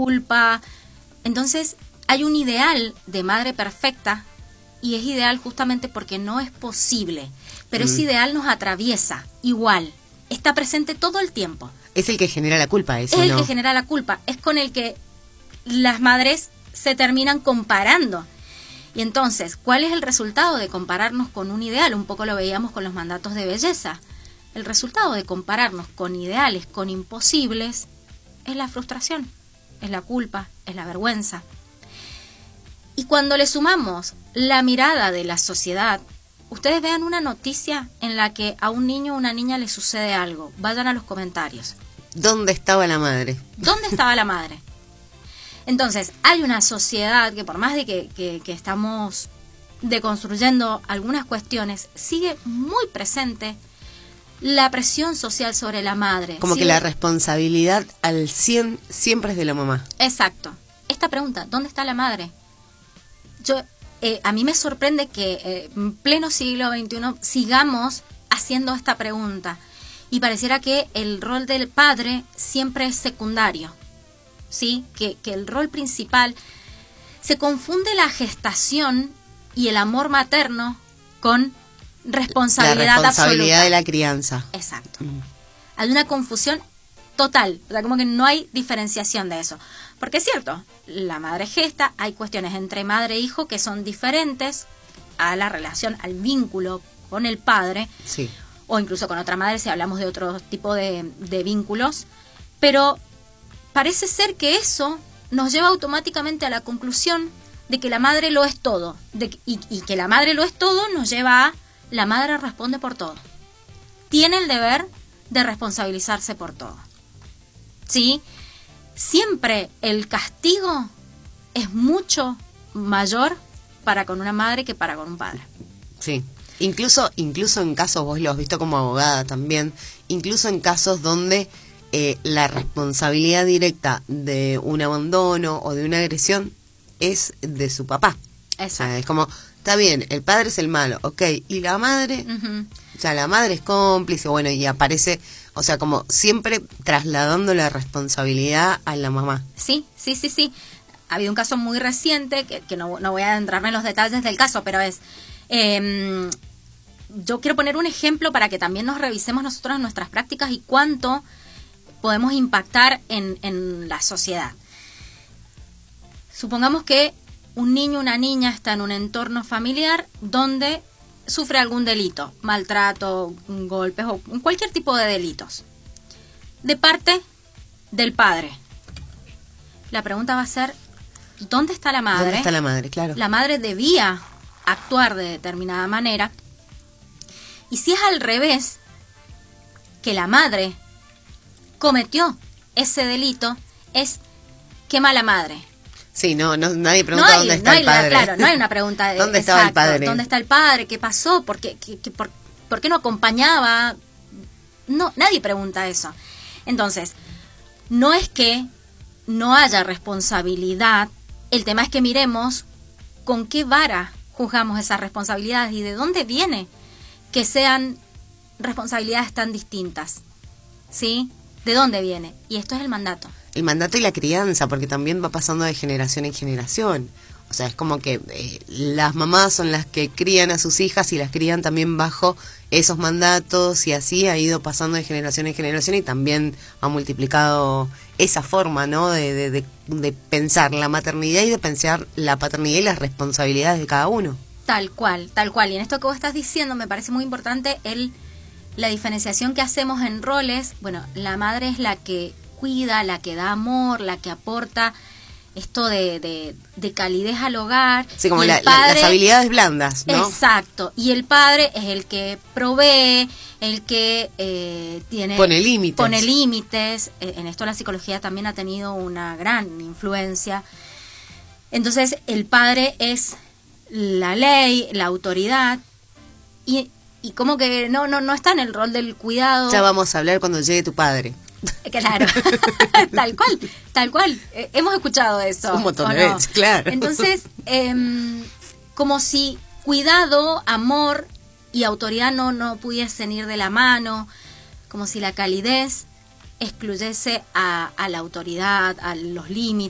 culpa. Entonces hay un ideal de madre perfecta, y es ideal justamente porque no es posible, pero ese ideal nos atraviesa igual, está presente todo el tiempo. Es el que genera la culpa, eso, Es el ¿no? que genera la culpa, es con el que las madres se terminan comparando. Y entonces, ¿cuál es el resultado de compararnos con un ideal? Un poco lo veíamos con los mandatos de belleza. El resultado de compararnos con ideales, con imposibles, es la frustración, es la culpa, es la vergüenza. Y cuando le sumamos la mirada de la sociedad, ustedes vean una noticia en la que a un niño o una niña le sucede algo, vayan a los comentarios. ¿Dónde estaba la madre? ¿Dónde estaba la madre? Entonces, hay una sociedad que por más de que estamos deconstruyendo algunas cuestiones, sigue muy presente la presión social sobre la madre. Como que la responsabilidad al 100 siempre es de la mamá. Exacto. Esta pregunta, ¿dónde está la madre? A mí me sorprende que en pleno siglo XXI sigamos haciendo esta pregunta. Y pareciera que el rol del padre siempre es secundario. ¿Sí? Que el rol principal, se confunde la gestación y el amor materno con responsabilidad absoluta. La responsabilidad de la crianza. Exacto. Hay una confusión total, o sea, como que no hay diferenciación de eso. Porque es cierto, la madre gesta, hay cuestiones entre madre e hijo que son diferentes a la relación, al vínculo con el padre, sí, o incluso con otra madre si hablamos de otro tipo de vínculos, pero parece ser que eso nos lleva automáticamente a la conclusión de que la madre lo es todo, y que la madre lo es todo nos lleva a la madre responde por todo. Tiene el deber de responsabilizarse por todo. ¿Sí? Siempre el castigo es mucho mayor para con una madre que para con un padre. Sí. Incluso en casos, vos lo has visto como abogada también, incluso en casos donde la responsabilidad directa de un abandono o de una agresión es de su papá. Exacto. O sea, es como, está bien, el padre es el malo, ok, y la madre, o sea, la madre es cómplice, bueno, y aparece, o sea, como siempre trasladando la responsabilidad a la mamá. Sí. Ha habido un caso muy reciente, que no voy a adentrarme en los detalles del caso, pero es... yo quiero poner un ejemplo para que también nos revisemos nosotros en nuestras prácticas y cuánto podemos impactar en la sociedad. Supongamos que un niño o una niña está en un entorno familiar donde sufre algún delito, maltrato, golpes o cualquier tipo de delitos, de parte del padre. La pregunta va a ser, ¿dónde está la madre? ¿Dónde está la madre? Claro. La madre debía actuar de determinada manera. Y si es al revés, que la madre cometió ese delito, es qué mala madre. Sí, nadie pregunta dónde está el padre. Claro, no hay una pregunta de ¿dónde estaba el padre? ¿Dónde está el padre? ¿Qué pasó? ¿Por qué no acompañaba? No, nadie pregunta eso. Entonces, no es que no haya responsabilidad, el tema es que miremos con qué vara juzgamos esas responsabilidades y de dónde viene que sean responsabilidades tan distintas. ¿Sí? ¿De dónde viene? Y esto es el mandato. El mandato y la crianza, porque también va pasando de generación en generación. O sea, es como que las mamás son las que crían a sus hijas y las crían también bajo esos mandatos, y así ha ido pasando de generación en generación y también ha multiplicado esa forma, ¿no? De pensar la maternidad y de pensar la paternidad y las responsabilidades de cada uno. Tal cual. Y en esto que vos estás diciendo me parece muy importante la diferenciación que hacemos en roles. Bueno, la madre es la que cuida, la que da amor, la que aporta esto de calidez al hogar. Sí, como las habilidades blandas, ¿no? Exacto. Y el padre es el que provee, el que pone límites. En esto la psicología también ha tenido una gran influencia. Entonces, el padre es la ley, la autoridad, y como que no está en el rol del cuidado. Ya vamos a hablar cuando llegue tu padre. Claro, tal cual. Hemos escuchado eso. Un montón de veces, claro. Entonces, como si cuidado, amor y autoridad no pudiesen ir de la mano, como si la calidez excluyese a la autoridad, a los límites.